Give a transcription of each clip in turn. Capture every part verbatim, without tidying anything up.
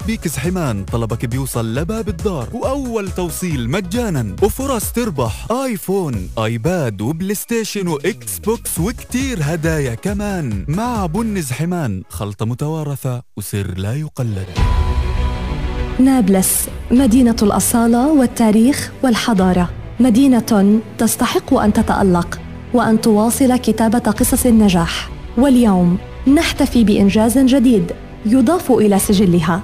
بيكس حمان طلبك بيوصل لباب الدار، وأول توصيل مجانا، وفرص تربح آيفون، آيباد وبلاي ستيشن وإكس بوكس وكتير هدايا كمان. مع بنز حمان، خلطة متوارثة وسر لا يقلد. نابلس، مدينة الأصالة والتاريخ والحضارة، مدينة تستحق أن تتألق وأن تواصل كتابة قصص النجاح. واليوم نحتفي بإنجاز جديد يضاف إلى سجلها.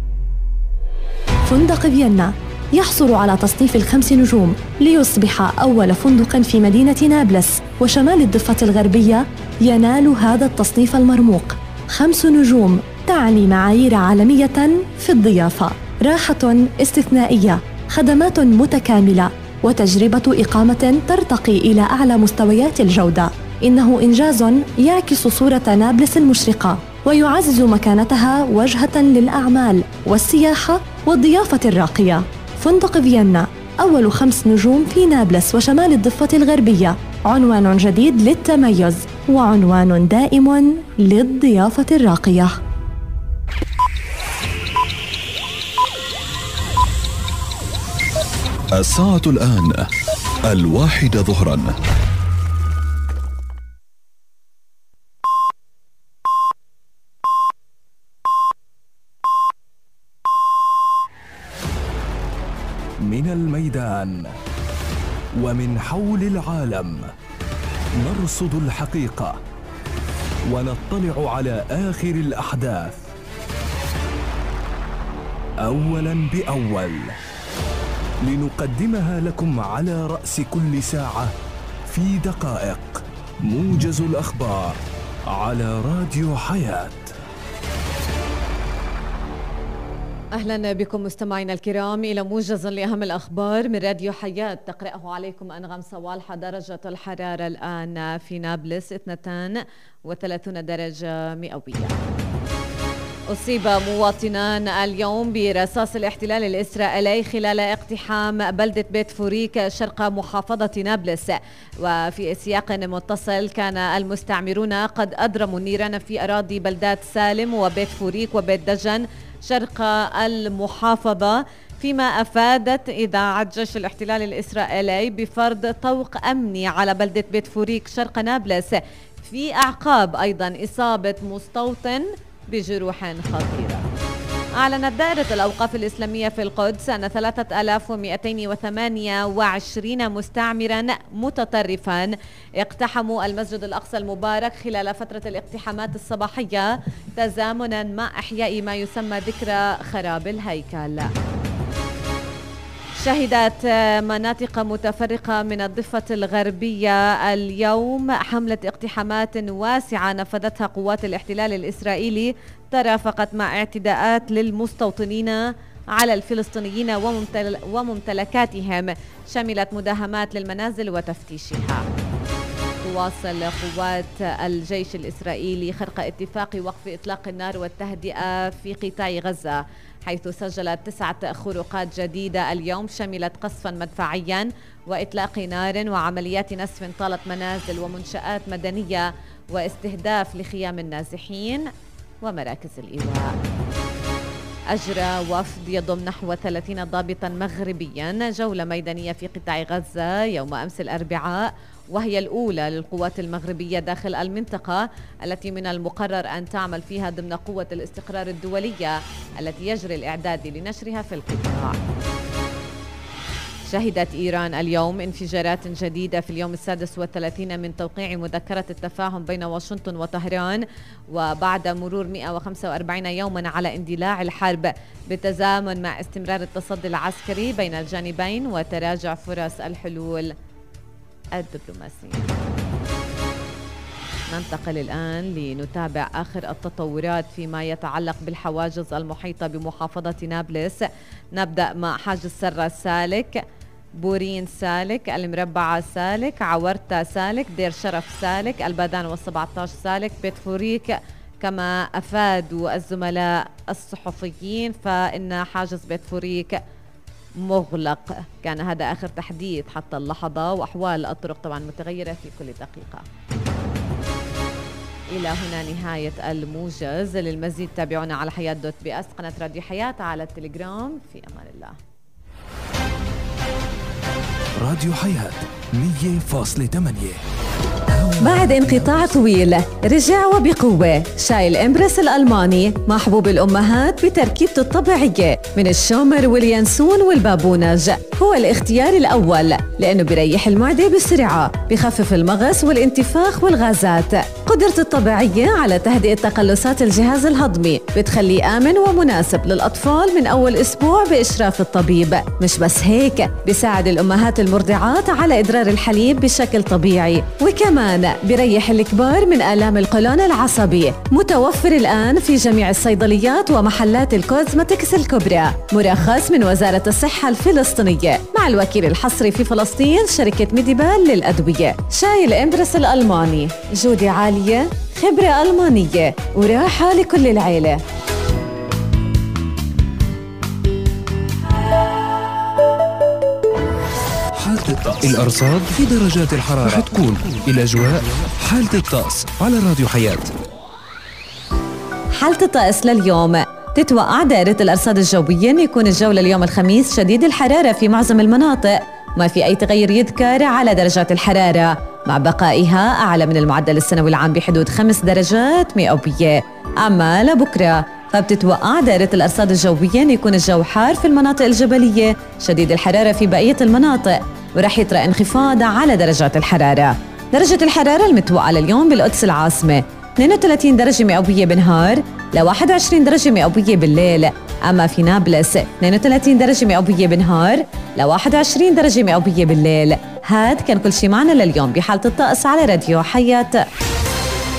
فندق فيينا يحصل على تصنيف الخمس نجوم ليصبح أول فندق في مدينة نابلس وشمال الضفة الغربية ينال هذا التصنيف المرموق. خمس نجوم تعني معايير عالمية في الضيافة، راحة استثنائية، خدمات متكاملة، وتجربة إقامة ترتقي إلى أعلى مستويات الجودة. إنه إنجاز يعكس صورة نابلس المشرقة ويعزز مكانتها وجهة للأعمال والسياحة والضيافة الراقية. فندق فيينا أول خمس نجوم في نابلس وشمال الضفة الغربية، عنوان جديد للتميز وعنوان دائم للضيافة الراقية. الساعة الآن الواحدة ظهراً. من الميدان ومن حول العالم نرصد الحقيقة ونطلع على آخر الأحداث أولاً بأول، لنقدمها لكم على رأس كل ساعة في دقائق. موجز الأخبار على راديو حياة. أهلا بكم مستمعينا الكرام إلى موجز لأهم الأخبار من راديو حياة. تقرأه عليكم أنغام صوالحة. درجة الحرارة الآن في نابلس اثنتين وثلاثون درجة مئوية. أصيب مواطنان اليوم برصاص الاحتلال الإسرائيلي خلال اقتحام بلدة بيت فوريك شرق محافظة نابلس. وفي سياق متصل، كان المستعمرون قد أضرموا النيران في أراضي بلدات سالم وبيت فوريك وبيت دجن شرق المحافظة، فيما أفادت إذاعة جيش الاحتلال الإسرائيلي بفرض طوق أمني على بلدة بيت فوريك شرق نابلس في أعقاب أيضا إصابة مستوطن بجروح خطيرة. أعلنت دائرة الأوقاف الإسلامية في القدس أن ثلاثة آلاف ومئتين وثمانية وعشرين مستعمرا متطرفا اقتحموا المسجد الأقصى المبارك خلال فترة الاقتحامات الصباحية، تزامنا مع إحياء ما يسمى ذكرى خراب الهيكل. شهدت مناطق متفرقة من الضفة الغربية اليوم حملة اقتحامات واسعة نفذتها قوات الاحتلال الإسرائيلي، ترافقت مع اعتداءات للمستوطنين على الفلسطينيين وممتلكاتهم، شملت مداهمات للمنازل وتفتيشها. تواصل قوات الجيش الإسرائيلي خرق اتفاق وقف إطلاق النار والتهدئة في قطاع غزة، حيث سجلت تسعة خروقات جديدة اليوم شملت قصفا مدفعيا وإطلاق نار وعمليات نسف طالت منازل ومنشآت مدنية واستهداف لخيام النازحين ومراكز الإيواء. أجرى وفد يضم نحو ثلاثين ضابطا مغربيا جولة ميدانية في قطاع غزة يوم أمس الأربعاء، وهي الأولى للقوات المغربية داخل المنطقة التي من المقرر أن تعمل فيها ضمن قوة الاستقرار الدولية التي يجري الإعداد لنشرها في القطاع. شهدت إيران اليوم انفجارات جديدة في اليوم السادس والثلاثين من توقيع مذكرة التفاهم بين واشنطن وطهران، وبعد مرور مئة وخمسة وأربعين يوما على اندلاع الحرب، بالتزامن مع استمرار التصدي العسكري بين الجانبين وتراجع فرص الحلول الدبلوماسية. ننتقل الآن لنتابع آخر التطورات فيما يتعلق بالحواجز المحيطة بمحافظة نابلس. نبدأ مع حاجز سرة سالك، بورين سالك، المربعة سالك، عورتا سالك، دير شرف سالك، البادان والسبعة عشر سالك، بيت فوريك. كما أفادوا الزملاء الصحفيين فإن حاجز بيت فوريك مغلق. كان هذا آخر تحديث حتى اللحظة، وأحوال الطرق طبعا متغيرة في كل دقيقة. إلى هنا نهاية الموجز. للمزيد تابعونا على حياة دوت بي اس قناة راديو حياة على التليجرام. في أمان الله. راديو حياة مية فاصلة ثمانية. بعد انقطاع طويل رجع وبقوة شاي الإمبرس الألماني مع حبوب الأمهات بتركيبته الطبيعية من الشومر واليانسون والبابونج. هو الاختيار الأول لأنه بيريح المعدة بسرعة، بخفف المغص والانتفاخ والغازات. قدرته الطبيعية على تهدئة تقلصات الجهاز الهضمي بتخليه آمن ومناسب للأطفال من أول أسبوع بإشراف الطبيب. مش بس هيك، بيساعد الأمهات المرضعات على إدرار الحليب بشكل طبيعي، وكمان بيريح الكبار من آلام القولون العصبي. متوفر الآن في جميع الصيدليات ومحلات الكوزمتكس الكبرى. مرخص من وزارة الصحة الفلسطينية مع الوكيل الحصري في فلسطين شركة ميديبال للأدوية. شاي الإمبرس الألماني، جودة عالية، خبرة ألمانية، وراحة لكل العيلة. حالة الطقس، الأرصاد في درجات الحرارة رح تكون الأجواء. حالة الطقس على راديو حياة. حالة الطقس لليوم، تتوقع دائرة الأرصاد الجوية أن يكون الجو لليوم الخميس شديد الحرارة في معظم المناطق، ما في أي تغير يذكر على درجات الحرارة، مع بقائها أعلى من المعدل السنوي العام بحدود خمس درجات مئوية. أما لبكرة فبتتوقع دائرة الأرصاد الجوية أن يكون الجو حار في المناطق الجبلية، شديد الحرارة في بقية المناطق، ورح يطرأ انخفاض على درجات الحرارة. درجة الحرارة المتوقعة لليوم بالقدس العاصمة اثنين وثلاثين درجة مئوية بالنهار ل واحد وعشرين درجة مئوية بالليل. أما في نابلس اثنين وثلاثين درجة مئوية بالنهار ل واحد وعشرين درجة مئوية بالليل. هاد كان كل شي معنا لليوم بحالة الطقس على راديو حياة.